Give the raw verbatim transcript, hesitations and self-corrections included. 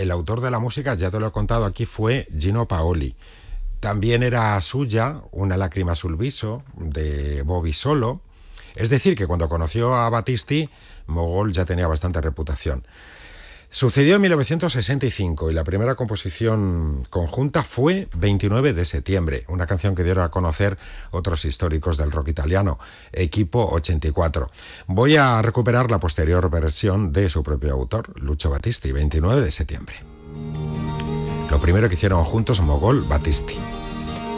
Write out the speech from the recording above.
el autor de la música, ya te lo he contado aquí, fue Gino Paoli. También era suya Una lágrima sul viso, de Bobby Solo. Es decir, que cuando conoció a Battisti, Mogol ya tenía bastante reputación. Sucedió en mil novecientos sesenta y cinco y la primera composición conjunta fue veintinueve de septiembre, una canción que dieron a conocer otros históricos del rock italiano, Equipo ochenta y cuatro. Voy a recuperar la posterior versión de su propio autor, Lucio Battisti, veintinueve de septiembre. Lo primero que hicieron juntos Mogol, Battisti.